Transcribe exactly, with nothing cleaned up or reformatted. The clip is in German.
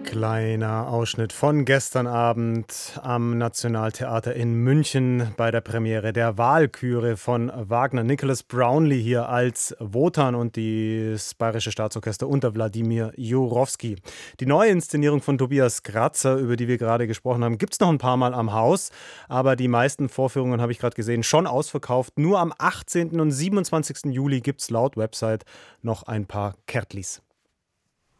Kleiner Ausschnitt von gestern Abend am Nationaltheater in München bei der Premiere der Walküre von Wagner. Nicholas Brownlee hier als Wotan und das Bayerische Staatsorchester unter Wladimir Jurowski. Die neue Inszenierung von Tobias Kratzer, über die wir gerade gesprochen haben, gibt es noch ein paar Mal am Haus, aber die meisten Vorführungen, habe ich gerade gesehen, schon ausverkauft. Nur am achtzehnten und siebenundzwanzigsten Juli gibt es laut Website noch ein paar Kärtlis.